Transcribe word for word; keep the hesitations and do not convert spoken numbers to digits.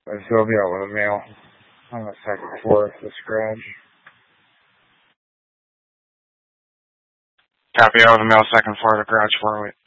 They'll be out with a mail on the second floor of this garage. Copy, out with the mail, second floor of the garage, four oh eight.